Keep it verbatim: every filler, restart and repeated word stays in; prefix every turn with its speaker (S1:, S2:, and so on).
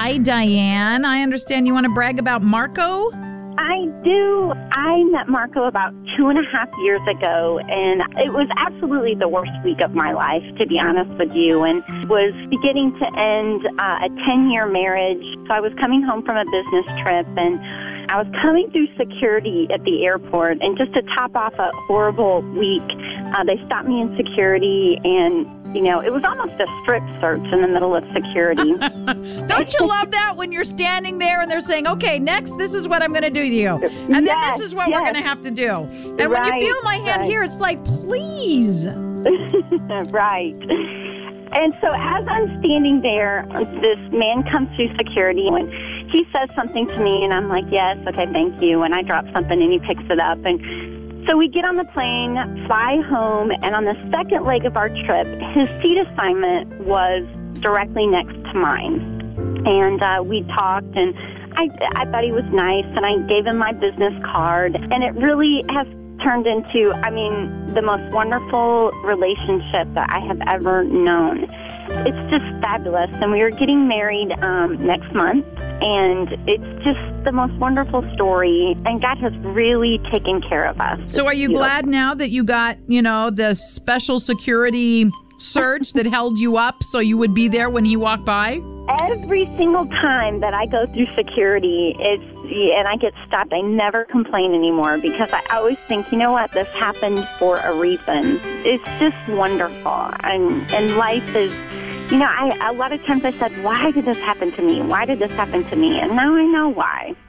S1: Hi, Diane. I understand you want to brag about Marco?
S2: I do. I met Marco about two and a half years ago, and it was absolutely the worst week of my life, to be honest with you, and was beginning to end uh, a ten-year marriage. So I was coming home from a business trip, and I was coming through security at the airport, and just to top off a horrible week, uh, they stopped me in security, and you know, it was almost a strip search in the middle of security.
S1: Don't you love that when you're standing there and they're saying, okay, next, this is what I'm going to do to you. And
S2: yes,
S1: then this is what
S2: yes.
S1: we're going to have to do. And
S2: right,
S1: when you feel my hand
S2: right.
S1: here, it's like, please.
S2: Right. And so as I'm standing there, this man comes through security and he says something to me and I'm like, yes, okay, thank you. And I drop something and he picks it up. And so we get on the plane, fly home, and on the second leg of our trip, his seat assignment was directly next to mine. And uh, we talked, and I, I thought he was nice, and I gave him my business card. And it really has turned into, I mean, the most wonderful relationship that I have ever known. It's just fabulous. And we are getting married um, next month. And it's just the most wonderful story. And God has really taken care of us.
S1: So are you
S2: Beautiful.
S1: glad now that you got, you know, the special security search that held you up so you would be there when he walked by?
S2: Every single time that I go through security, it's and I get stopped, I never complain anymore because I always think, you know what, this happened for a reason. It's just wonderful. And, and life is... You know, I a lot of times I said, why did this happen to me? Why did this happen to me? And now I know why.